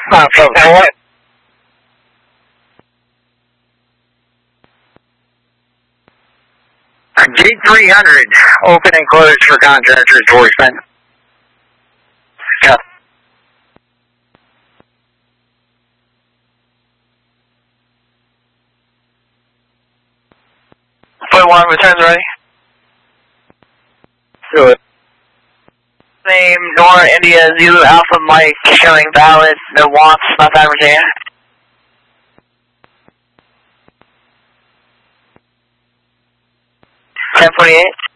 From what? G300, open and closed for contractors, voicemail. Yeah. Point 1, returns ready. Do it. Name, Nora, India, Zulu, Alpha, Mike, showing valid, no wants, not that Virginia. 1048.